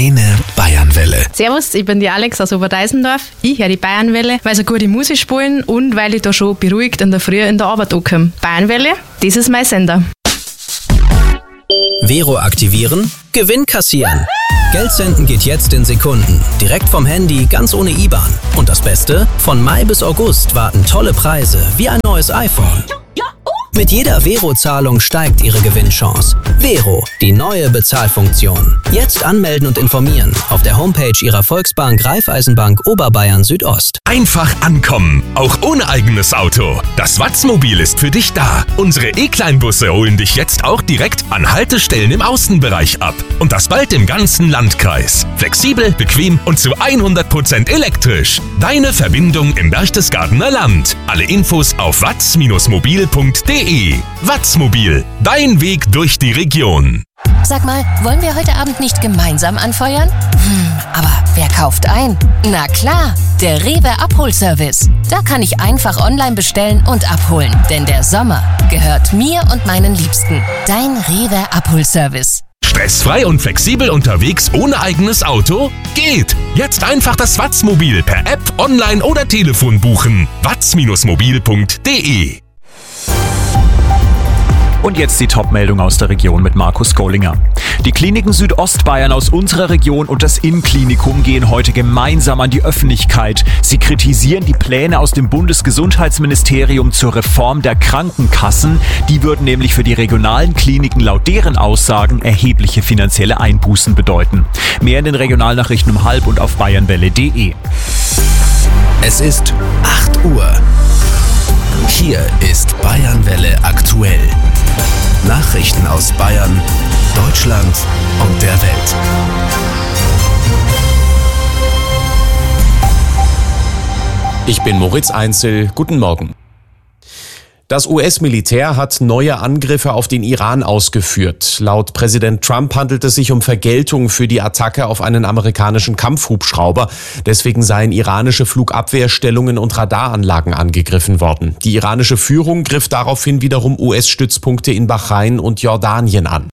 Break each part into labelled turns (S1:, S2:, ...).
S1: Deine Bayernwelle.
S2: Servus, ich bin die Alex aus Oberdeisendorf. Ich höre die Bayernwelle, weil sie gute Musik spielen und weil ich da schon beruhigt in der Früh in der Arbeit ankomme. Bayernwelle, das ist mein Sender.
S3: Vero aktivieren, Gewinn kassieren. Geld senden geht jetzt in Sekunden. Direkt vom Handy, ganz ohne IBAN. Und das Beste? Von Mai bis August warten tolle Preise, wie ein neues iPhone. Mit jeder Vero-Zahlung steigt Ihre Gewinnchance. Vero, die neue Bezahlfunktion. Jetzt anmelden und informieren auf der Homepage Ihrer Volksbank Raiffeisenbank Oberbayern Südost.
S1: Einfach ankommen, auch ohne eigenes Auto. Das Watzmobil ist für dich da. Unsere E-Kleinbusse holen dich jetzt auch direkt an Haltestellen im Außenbereich ab. Und das bald im ganzen Landkreis. Flexibel, bequem und zu 100% elektrisch. Deine Verbindung im Berchtesgadener Land. Alle Infos auf watz-mobil.de. Watzmobil, dein Weg durch die Region.
S4: Sag mal, wollen wir heute Abend nicht gemeinsam anfeuern? Aber wer kauft ein? Na klar, der Rewe Abholservice. Da kann ich einfach online bestellen und abholen. Denn der Sommer gehört mir und meinen Liebsten. Dein Rewe Abholservice.
S1: Stressfrei und flexibel unterwegs ohne eigenes Auto? Geht! Jetzt einfach das Watzmobil per App, online oder Telefon buchen. watz-mobil.de.
S5: Und jetzt die Top-Meldung aus der Region mit Markus Gollinger. Die Kliniken Südostbayern aus unserer Region und das Innenklinikum gehen heute gemeinsam an die Öffentlichkeit. Sie kritisieren die Pläne aus dem Bundesgesundheitsministerium zur Reform der Krankenkassen. Die würden nämlich für die regionalen Kliniken laut deren Aussagen erhebliche finanzielle Einbußen bedeuten. Mehr in den Regionalnachrichten um 12:30 und auf bayernwelle.de.
S1: Es ist 8 Uhr. Hier ist Bayernwelle aktuell. Nachrichten aus Bayern, Deutschland und der Welt.
S6: Ich bin Moritz Einzel. Guten Morgen. Das US-Militär hat neue Angriffe auf den Iran ausgeführt. Laut Präsident Trump handelt es sich um Vergeltung für die Attacke auf einen amerikanischen Kampfhubschrauber. Deswegen seien iranische Flugabwehrstellungen und Radaranlagen angegriffen worden. Die iranische Führung griff daraufhin wiederum US-Stützpunkte in Bahrain und Jordanien an.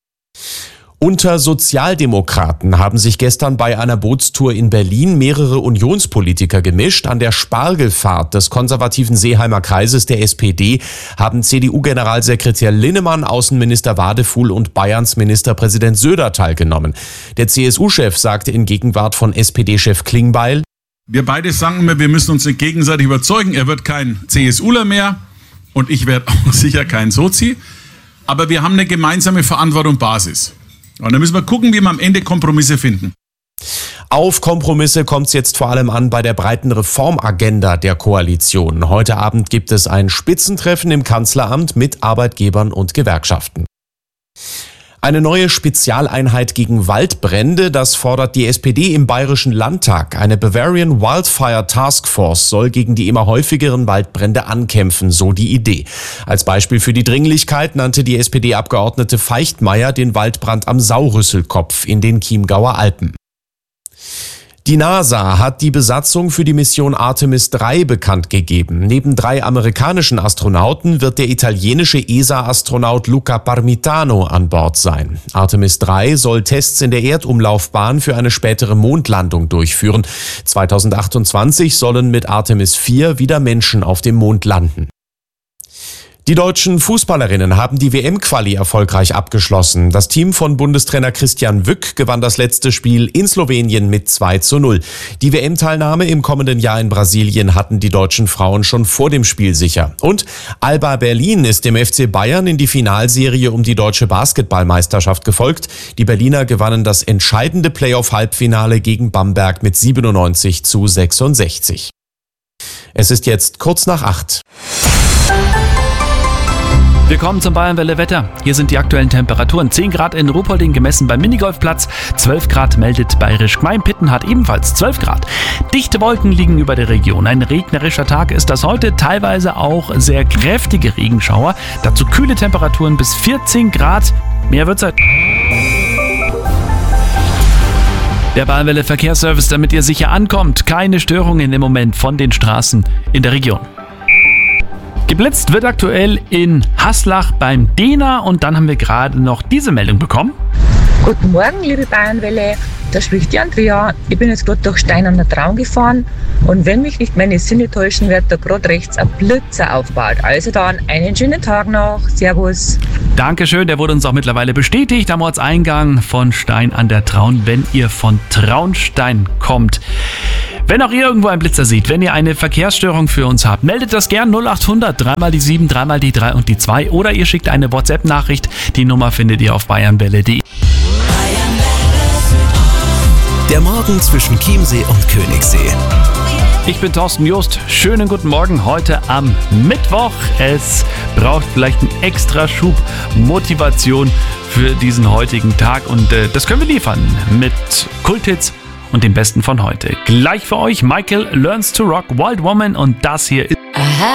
S6: Unter Sozialdemokraten haben sich gestern bei einer Bootstour in Berlin mehrere Unionspolitiker gemischt. An der Spargelfahrt des konservativen Seeheimer Kreises der SPD haben CDU-Generalsekretär Linnemann, Außenminister Wadefuhl und Bayerns Ministerpräsident Söder teilgenommen. Der CSU-Chef sagte in Gegenwart von SPD-Chef Klingbeil:
S7: Wir beide sagen immer, wir müssen uns gegenseitig überzeugen. Er wird kein CSUler mehr und ich werde auch sicher kein Sozi. Aber wir haben eine gemeinsame Verantwortung und Basis. Und dann müssen wir gucken, wie wir am Ende Kompromisse finden.
S6: Auf Kompromisse kommt es jetzt vor allem an bei der breiten Reformagenda der Koalition. Heute Abend gibt es ein Spitzentreffen im Kanzleramt mit Arbeitgebern und Gewerkschaften. Eine neue Spezialeinheit gegen Waldbrände, das fordert die SPD im Bayerischen Landtag. Eine Bavarian Wildfire Task Force soll gegen die immer häufigeren Waldbrände ankämpfen, so die Idee. Als Beispiel für die Dringlichkeit nannte die SPD-Abgeordnete Feichtmeier den Waldbrand am Saurüsselkopf in den Chiemgauer Alpen. Die NASA hat die Besatzung für die Mission Artemis 3 bekannt gegeben. Neben 3 amerikanischen Astronauten wird der italienische ESA-Astronaut Luca Parmitano an Bord sein. Artemis 3 soll Tests in der Erdumlaufbahn für eine spätere Mondlandung durchführen. 2028 sollen mit Artemis 4 wieder Menschen auf dem Mond landen. Die deutschen Fußballerinnen haben die WM-Quali erfolgreich abgeschlossen. Das Team von Bundestrainer Christian Wück gewann das letzte Spiel in Slowenien mit 2:0. Die WM-Teilnahme im kommenden Jahr in Brasilien hatten die deutschen Frauen schon vor dem Spiel sicher. Und Alba Berlin ist dem FC Bayern in die Finalserie um die deutsche Basketballmeisterschaft gefolgt. Die Berliner gewannen das entscheidende Playoff-Halbfinale gegen Bamberg mit 97:66. Es ist jetzt kurz nach 8.
S8: Wir kommen zum Bayernwelle Wetter. Hier sind die aktuellen Temperaturen. 10 Grad in Ruhpolding gemessen beim Minigolfplatz. 12 Grad meldet Bayerisch Gmein-Pitten, hat ebenfalls 12 Grad. Dichte Wolken liegen über der Region. Ein regnerischer Tag ist das heute. Teilweise auch sehr kräftige Regenschauer. Dazu kühle Temperaturen bis 14 Grad. Mehr wird's halt. Der Bayernwelle Verkehrsservice, damit ihr sicher ankommt. Keine Störungen im Moment von den Straßen in der Region. Geblitzt wird aktuell in Haslach beim Dehner und dann haben wir gerade noch diese Meldung bekommen.
S9: Guten Morgen, liebe Bayernwelle. da spricht die Andrea. Ich bin jetzt gerade durch Stein an der Traun gefahren und wenn mich nicht meine Sinne täuschen, wird da gerade rechts ein Blitzer aufgebaut. Also dann einen schönen Tag noch. Servus.
S8: Dankeschön, der wurde uns auch mittlerweile bestätigt am Ortseingang von Stein an der Traun, wenn ihr von Traunstein kommt. Wenn auch ihr irgendwo einen Blitzer seht, wenn ihr eine Verkehrsstörung für uns habt, meldet das gern 0800 3 die 7, 3 die 3 und die 2 oder ihr schickt eine WhatsApp-Nachricht. Die Nummer findet ihr auf bayernwelle.de.
S3: Der Morgen zwischen Chiemsee und Königssee.
S8: Ich bin Thorsten Joost. Schönen guten Morgen heute am Mittwoch. Es braucht vielleicht einen extra Schub Motivation für diesen heutigen Tag und das können wir liefern mit Kulthits und dem Besten von heute. Gleich für euch Michael Learns to Rock, Wild Woman und das hier ist